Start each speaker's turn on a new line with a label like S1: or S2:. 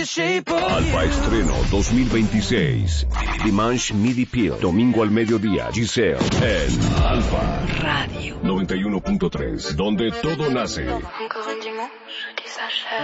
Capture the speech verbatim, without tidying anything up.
S1: Alfa Estreno dos mil veintiséis. Dimanche Midi Peel. Domingo al mediodía. Giselle en Alfa Radio noventa y uno punto tres, donde todo nace.